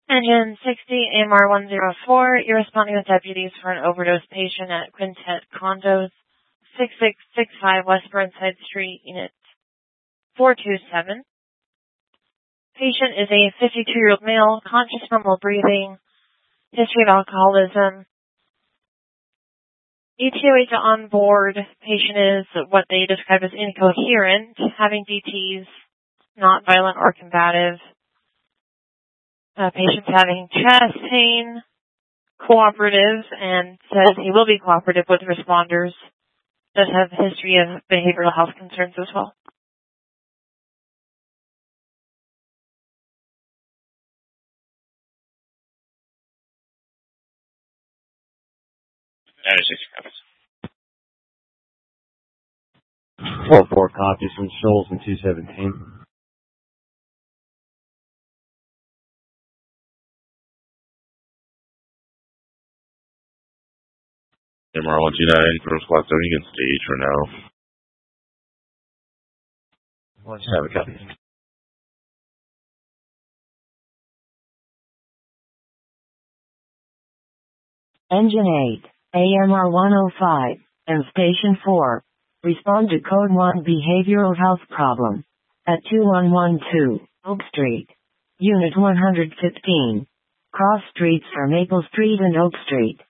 Engine 60, AMR 104, you're responding with deputies for an overdose patient at Quintet Condos, 6665 West Burnside Street, Unit 427. Patient is a 52-year-old male, conscious, normal breathing, history of alcoholism. ETOH on board. Patient is what they describe as incoherent, having DTs, not violent or combative. Patient's having chest pain, cooperative, and says he will be cooperative with responders. Does have a history of behavioral health concerns as well. Four copies from Shoals in 217. MR 129, first class 7, you can stage for now. Let's have a copy. Engine 8, AMR 105, and Station 4. Respond to Code 1 Behavioral Health Problem. At 2112, Oak Street. Unit 115. Cross streets for Maple Street and Oak Street.